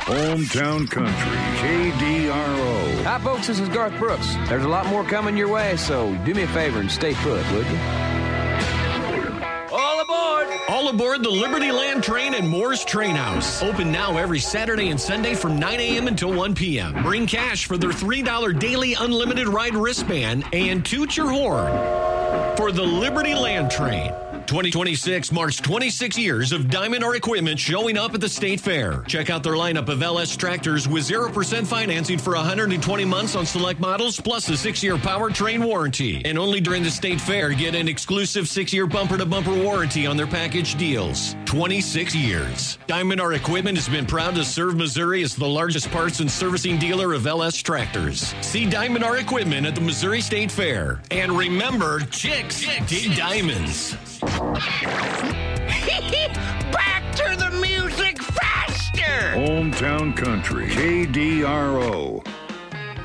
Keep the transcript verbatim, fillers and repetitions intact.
Hometown Country, K D R O. Hi, folks. This is Garth Brooks. There's a lot more coming your way, so do me a favor and stay put, would you? All aboard! All aboard the Liberty Land Train and Moore's Train House. Open now every Saturday and Sunday from nine a.m. until one p.m. Bring cash for their three dollars daily unlimited ride wristband and toot your horn for the Liberty Land Train. twenty twenty-six marks twenty-six years of Diamond R equipment showing up at the State Fair. Check out their lineup of L S tractors with zero percent financing for one hundred twenty months on select models, plus a six-year powertrain warranty. And only during the State Fair, get an exclusive six-year bumper-to-bumper warranty on their package deals. twenty-six years. Diamond R Equipment has been proud to serve Missouri as the largest parts and servicing dealer of L S tractors. See Diamond R Equipment at the Missouri State Fair. And remember, chicks dig diamonds. Back to the music faster! Hometown Country, K D R O.